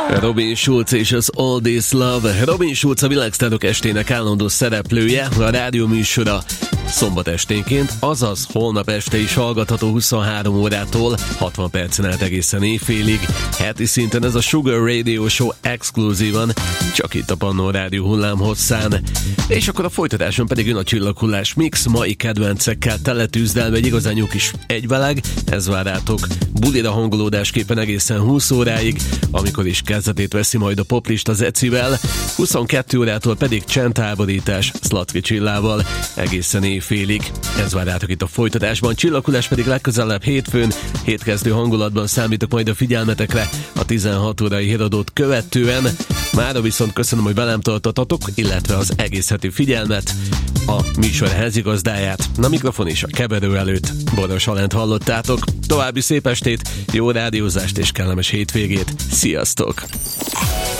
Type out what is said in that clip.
Robin Schulz és az All This Love. Robin Schulz a világsztárok estének állandó szereplője, a rádióműsora szombat esténként, azaz holnap este is hallgatható 23 órától 60 percen át egészen éjfélig. Heti szinten ez a Sugar Radio Show exkluzívan, csak itt a Pannó Rádió hullámhosszán. És akkor a folytatáson pedig jön a Csillaghullás Mix, mai kedvencekkel teletűzdelve egy igazán jó kis egyveleg, ez vár rátok bulira hangolódásképpen egészen 20 óráig, amikor is kezdetét veszi majd a poplista Zecivel, 22 órától pedig csendháborítás Szlatki Csillával egészen éjfélig. Ez vár rátok itt a folytatásban, Csillaghullás pedig legközelebb hétfőn, hétkezdő hangulatban számítok majd a figyelmetekre a 16 órai híradót követően. Mára viszont köszönöm, hogy velem tartottatok, illetve az egész heti figyelmet, a műsor házigazdáját, a mikrofon és a keverő előtt Boros Alent hallottátok. További szép estét, jó rádiózást és kellemes hétvégét. Sziasztok!